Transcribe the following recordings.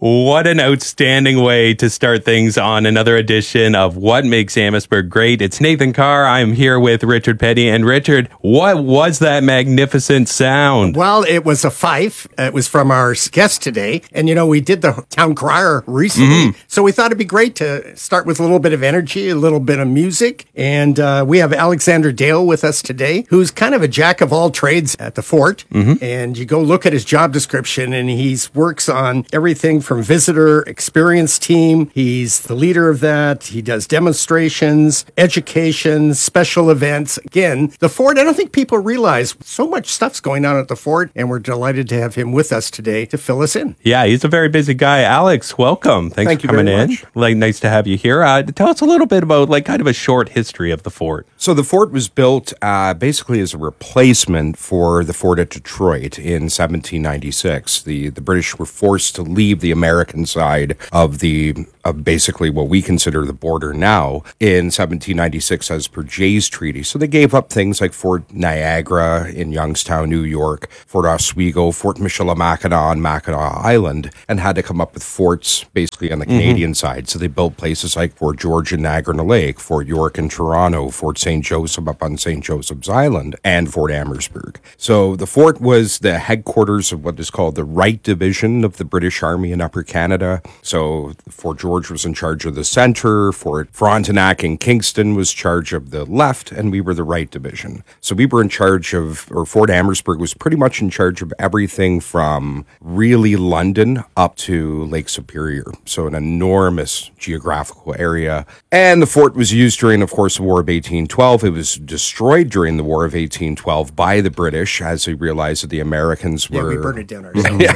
What an outstanding way to start things on another edition of What Makes Amherstburg Great. It's Nathan Carr. I'm here with Richard Petty. And Richard, what was that magnificent sound? Well, it was a fife. It was from our guest today. And, you know, we did the town crier recently. So we thought it'd be great to start with a little bit of energy, a little bit of music. And we have Alexander Dale with us today, who's kind of a jack of all trades at the fort. And you go look at his job description, and he works on everything from visitor experience team. He's the leader of that. He does demonstrations, education, special events. Again, the fort, I don't think people realize so much stuff's going on at the fort, and we're delighted to have him with us today to fill us in. Yeah, he's a very busy guy. Alex, welcome. Thanks for coming in. Nice to have you here. Tell us a little bit about kind of a short history of the fort. So the fort was built basically as a replacement for the fort at Detroit in 1796. The British were forced to leave the American side of basically what we consider the border now in 1796 as per Jay's Treaty. So they gave up things like Fort Niagara in Youngstown, New York, Fort Oswego, Fort Michilimackinac on Mackinac Island, and had to come up with forts basically on the Canadian side. So they built places like Fort George and Niagara Lake, Fort York in Toronto, Fort St. Joseph up on St. Joseph's Island, and Fort Amherstburg. So the fort was the headquarters of what is called the Right Division of the British Army in Upper Canada. So Fort George was in charge of the center, Fort Frontenac in Kingston was in charge of the left, and we were the right division. So we were in charge of, or Fort Amherstburg was pretty much in charge of everything from really London up to Lake Superior. So an enormous geographical area. And the fort was used during, of course, the War of 1812. It was destroyed during the War of 1812 by the British as they realized that the Americans were... Yeah, we burned it down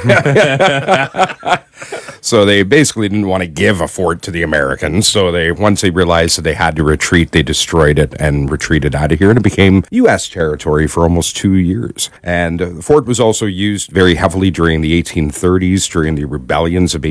ourselves. So they basically didn't want to give a fort to the Americans. So once they realized that they had to retreat, they destroyed it and retreated out of here. And it became U.S. territory for almost 2 years. And the fort was also used very heavily during the 1830s, during the rebellions of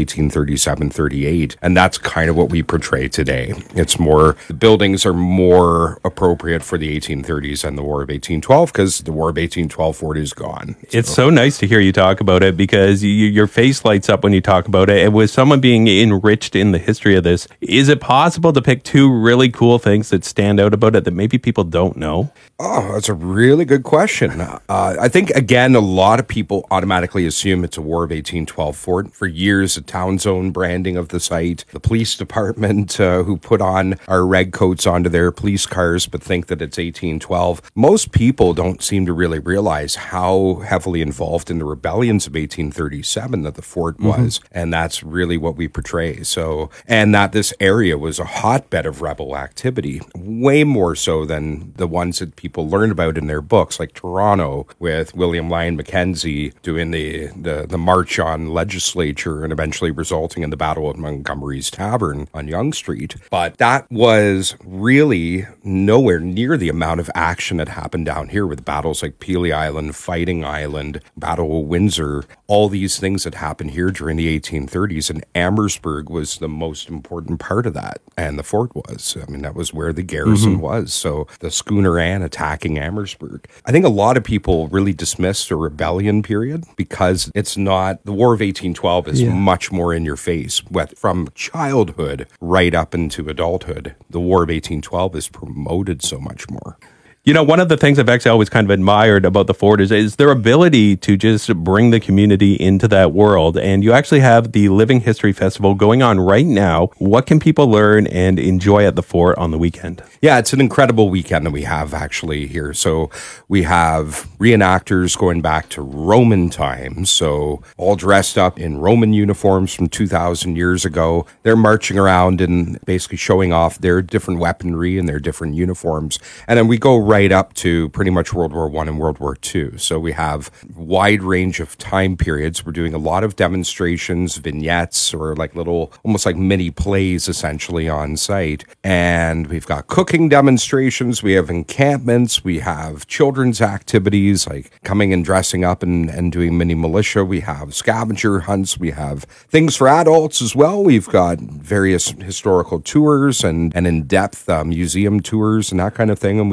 1837-38. And that's kind of what we portray today. It's more, the buildings are more appropriate for the 1830s and the War of 1812 because the War of 1812 fort is gone. It's so nice to hear you talk about it because your face lights up when you talk about it. And with someone being enriched in the history of this, is it possible to pick two really cool things that stand out about it that maybe people don't know? Oh, that's a really good question. I think, again, a lot of people automatically assume it's a War of 1812 fort. For years, the town zone branding of the site, the police department who put on our red coats onto their police cars but think that it's 1812. Most people don't seem to really realize how heavily involved in the rebellions of 1837 that the fort was, and that's really what we portray. So, and that this area was a hotbed of rebel activity, way more so than the ones that people learn about in their books, like Toronto with William Lyon Mackenzie doing the march on legislature and eventually resulting in the Battle of Montgomery's Tavern on Yonge Street. But that was really nowhere near the amount of action that happened down here with battles like Pelee Island, Fighting Island, Battle of Windsor, all these things that happened here during the 1830s. And Amherstburg was the most important part of that. And the fort was. I mean, that was where the garrison was. So the Schooner Ann attacking Amherstburg. I think a lot of people really dismiss the rebellion period because it's not, the War of 1812 is much more in your face. From childhood right up into adulthood, the War of 1812 is promoted so much more. You know, one of the things I've actually always kind of admired about the fort is their ability to just bring the community into that world. And you actually have the Living History Festival going on right now. What can people learn and enjoy at the fort on the weekend? Yeah, it's an incredible weekend that we have actually here. So we have reenactors going back to Roman times. So all dressed up in Roman uniforms from 2,000 years ago. They're marching around and basically showing off their different weaponry and their different uniforms. And then we go right up to pretty much World War I and World War II. So we have a wide range of time periods. We're doing a lot of demonstrations, vignettes, or like little, almost like mini plays essentially on site. And we've got cooking demonstrations. We have encampments. We have children's activities like coming and dressing up and doing mini militia. We have scavenger hunts. We have things for adults as well. We've got various historical tours and in-depth museum tours and that kind of thing. And we've got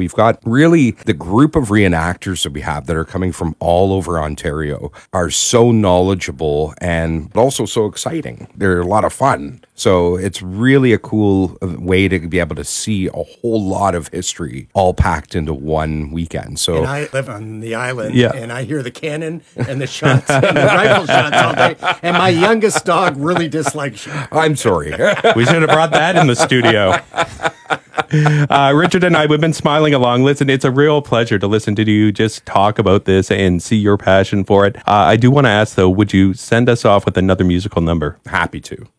really the group of reenactors that we have that are coming from all over Ontario are so knowledgeable and also so exciting. They're a lot of fun. So it's really a cool way to be able to see a whole lot of history all packed into one weekend. So and I live on the island, Yeah. and I hear the cannon and the shots and the rifle shots all day. And my youngest dog really dislikes you. I'm sorry. We should have brought that in the studio. Richard and I, we've been smiling along. Listen, it's a real pleasure to listen to you just talk about this and see your passion for it. I do want to ask, though, would you send us off with another musical number? Happy to.